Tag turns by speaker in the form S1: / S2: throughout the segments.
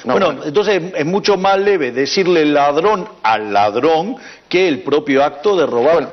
S1: No,
S2: bueno, entonces es mucho más leve decirle ladrón al ladrón que el propio acto de robar.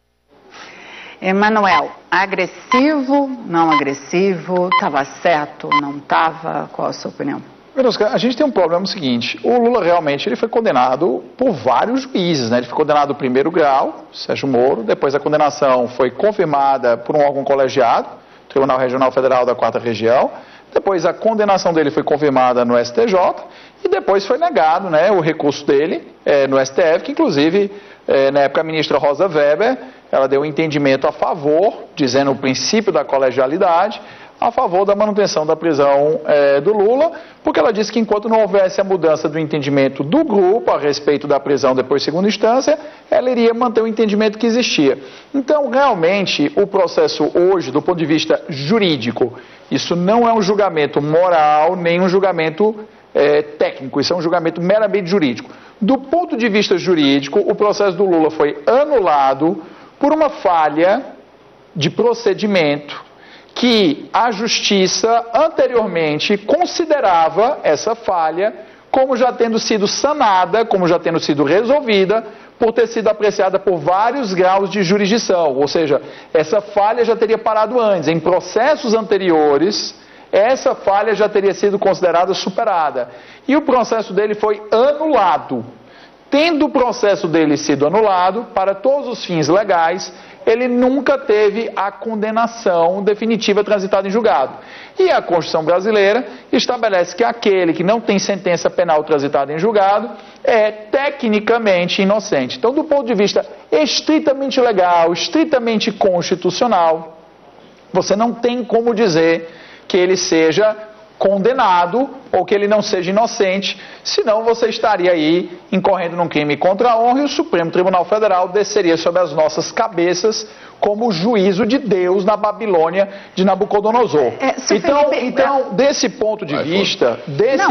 S3: Emanuel, agressivo, não agressivo, estava certo, não estava? Qual a sua opinião?
S4: A gente tem um problema seguinte, o Lula realmente ele foi condenado por vários juízes, né? Ele foi condenado no primeiro grau, Sérgio Moro, depois a condenação foi confirmada por um órgão colegiado, Tribunal Regional Federal da 4ª Região, depois a condenação dele foi confirmada no STJ e depois foi negado, né, o recurso dele no STF, que inclusive na época a ministra Rosa Weber, ela deu um entendimento a favor, dizendo o princípio da colegialidade, a favor da manutenção da prisão do Lula, porque ela disse que enquanto não houvesse a mudança do entendimento do grupo a respeito da prisão depois de segunda instância, ela iria manter o entendimento que existia. Então, realmente, o processo hoje, do ponto de vista jurídico, isso não é um julgamento moral, nem um julgamento técnico, isso é um julgamento meramente jurídico. Do ponto de vista jurídico, o processo do Lula foi anulado por uma falha de procedimento que a Justiça anteriormente considerava essa falha como já tendo sido sanada, como já tendo sido resolvida, por ter sido apreciada por vários graus de jurisdição, ou seja, essa falha já teria parado antes. Em processos anteriores, essa falha já teria sido considerada superada. E o processo dele foi anulado. Tendo o processo dele sido anulado, para todos os fins legais, ele nunca teve a condenação definitiva transitada em julgado. E a Constituição brasileira estabelece que aquele que não tem sentença penal transitada em julgado é tecnicamente inocente. Então, do ponto de vista estritamente legal, estritamente constitucional, você não tem como dizer que ele seja condenado ou que ele não seja inocente, senão você estaria aí incorrendo num crime contra a honra e o Supremo Tribunal Federal desceria sobre as nossas cabeças como o juízo de Deus na Babilônia de Nabucodonosor. Então, desse ponto de vista,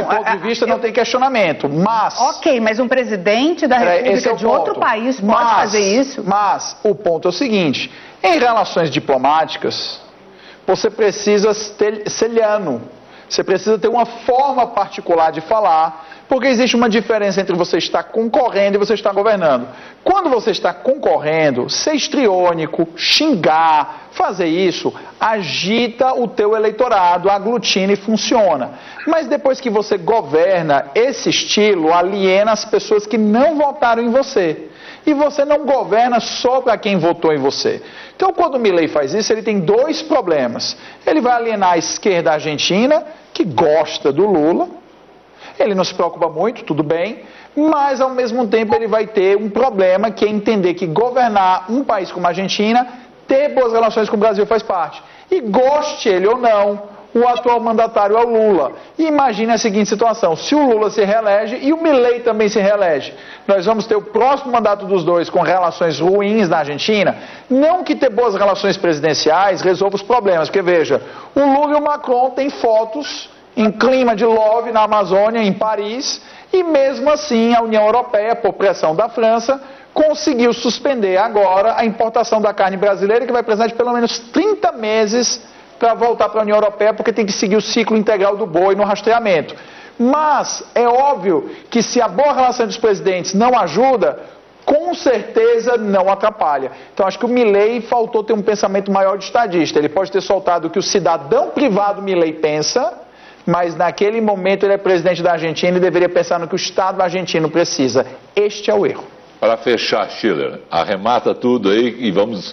S4: não tem questionamento, mas...
S3: Ok, mas um presidente da República de outro país pode fazer isso?
S4: Mas o ponto é o seguinte, em relações diplomáticas, você precisa ser liano. Você precisa ter uma forma particular de falar, porque existe uma diferença entre você estar concorrendo e você estar governando. Quando você está concorrendo, ser histriônico, xingar, fazer isso, agita o teu eleitorado, aglutina e funciona. Mas depois que você governa, esse estilo aliena as pessoas que não votaram em você. E você não governa só para quem votou em você. Então, quando o Milei faz isso, ele tem dois problemas. Ele vai alienar a esquerda argentina, que gosta do Lula. Ele não se preocupa muito, tudo bem. Mas, ao mesmo tempo, ele vai ter um problema, que é entender que governar um país como a Argentina, ter boas relações com o Brasil faz parte. E goste ele ou não, o atual mandatário é o Lula. E imagine a seguinte situação, se o Lula se reelege e o Milei também se reelege, nós vamos ter o próximo mandato dos dois com relações ruins na Argentina, não que ter boas relações presidenciais resolva os problemas, porque veja, o Lula e o Macron têm fotos em clima de love na Amazônia, em Paris, e mesmo assim a União Europeia, por pressão da França, conseguiu suspender agora a importação da carne brasileira, que vai precisar de pelo menos 30 meses para voltar para a União Europeia, porque tem que seguir o ciclo integral do boi no rastreamento. Mas é óbvio que se a boa relação dos presidentes não ajuda, com certeza não atrapalha. Então acho que o Milei faltou ter um pensamento maior de estadista. Ele pode ter soltado o que o cidadão privado Milei pensa, mas naquele momento ele é presidente da Argentina e deveria pensar no que o Estado argentino precisa. Este é o erro.
S5: Para fechar, Schiller, arremata tudo aí e vamos...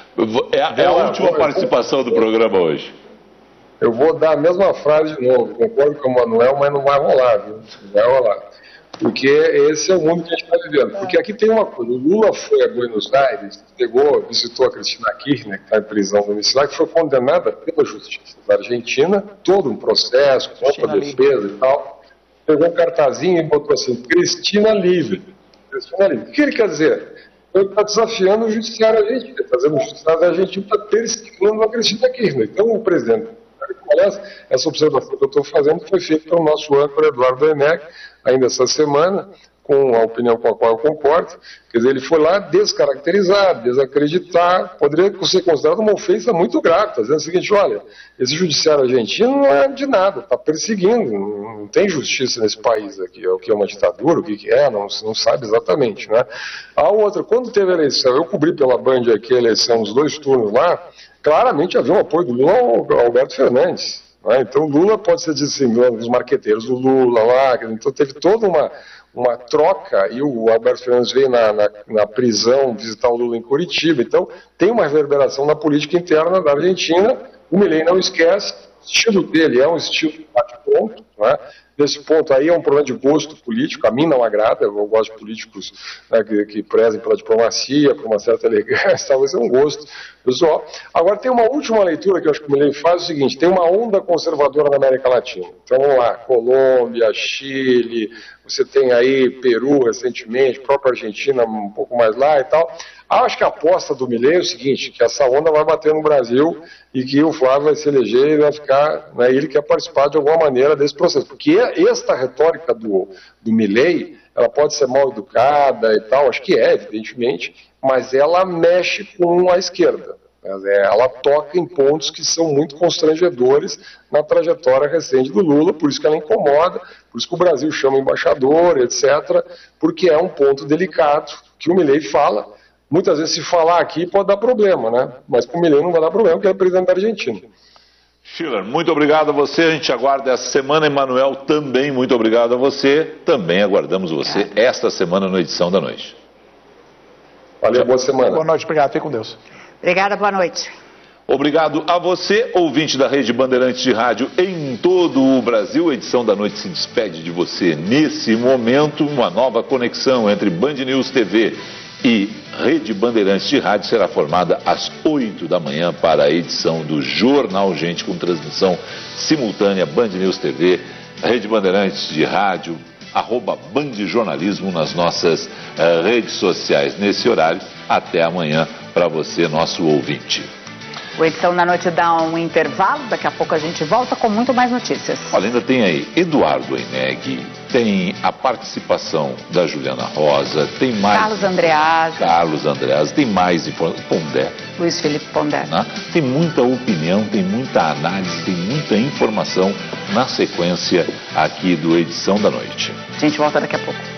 S5: É a última participação do programa hoje.
S6: Eu vou dar a mesma frase de novo. Concordo com o Manuel, mas não vai rolar, viu? Não vai rolar. Porque esse é o mundo que a gente está vivendo. Porque aqui tem uma coisa. O Lula foi a Buenos Aires, visitou a Cristina Kirchner, que está em prisão domiciliar, que foi condenada pela Justiça da Argentina, todo um processo, contra a defesa e tal. Pegou um cartazinho e botou assim, Cristina livre. Cristina livre. O que ele quer dizer? Ele está desafiando o judiciário argentino, fazendo o judiciário argentino para ter esse plano da Cristina Kirchner. Então, o presidente, essa observação que eu estou fazendo foi feita pelo nosso âncora Eduardo Werneck, ainda essa semana, com a opinião com a qual eu concordo. Quer dizer, ele foi lá descaracterizar, desacreditar, poderia ser considerado uma ofensa muito grave, está dizendo o seguinte: olha, esse judiciário argentino não é de nada, está perseguindo, não tem justiça nesse país aqui, o que é uma ditadura, o que é, não sabe exatamente, né? A outra, quando teve a eleição, eu cobri pela Band aqui a eleição, os 2 turnos lá, claramente havia um apoio do Lula ao Alberto Fernandes. Então o Lula pode ser dissimulado dos marqueteiros do Lula lá, então teve toda uma troca, e o Alberto Fernandes veio na prisão visitar o Lula em Curitiba, então tem uma reverberação na política interna da Argentina. O Milei não esquece, o estilo dele é um estilo de bate-ponto, né? Nesse ponto aí é um problema de gosto político, a mim não agrada, eu gosto de políticos, né, que prezem pela diplomacia, por uma certa elegância, talvez seja um gosto pessoal. Agora tem uma última leitura que eu acho que o Milei faz, é o seguinte: tem uma onda conservadora na América Latina. Então vamos lá, Colômbia, Chile, você tem aí Peru recentemente, própria Argentina um pouco mais lá e tal. Acho que a aposta do Milei é o seguinte, que essa onda vai bater no Brasil e que o Flávio vai se eleger e vai ficar, né, ele quer participar de alguma maneira desse processo. Porque esta retórica do Milei, ela pode ser mal educada e tal, acho que é, evidentemente, mas ela mexe com a esquerda. Ela toca em pontos que são muito constrangedores na trajetória recente do Lula, por isso que ela incomoda, por isso que o Brasil chama embaixador, etc., porque é um ponto delicado que o Milei fala. Muitas vezes se falar aqui pode dar problema, né? Mas com o Milei não vai dar problema, porque ele é presidente da Argentina.
S5: Schiller, muito obrigado a você, a gente aguarda essa semana. Emanuel, também muito obrigado a você, também aguardamos você esta semana no Edição da Noite.
S6: Valeu, boa semana.
S4: Boa noite, obrigado, fique com Deus.
S3: Obrigada, boa noite.
S5: Obrigado a você, ouvinte da Rede Bandeirantes de Rádio em todo o Brasil. A Edição da Noite se despede de você nesse momento. Uma nova conexão entre Band News TV e Rede Bandeirantes de Rádio será formada às 8 da manhã para a edição do Jornal Gente, com transmissão simultânea Band News TV, Rede Bandeirantes de Rádio, @bandjornalismo nas nossas redes sociais. Nesse horário, até amanhã para você, nosso ouvinte.
S3: O Edição da Noite dá um intervalo, daqui a pouco a gente volta com muito mais notícias.
S5: Olha, ainda tem aí Eduardo Eneg, tem a participação da Juliana Rosa, tem mais... Carlos Andreasa, tem mais informação, Pondé.
S3: Luiz Felipe Pondé.
S5: Né? Tem muita opinião, tem muita análise, tem muita informação na sequência aqui do Edição da Noite.
S3: A gente volta daqui a pouco.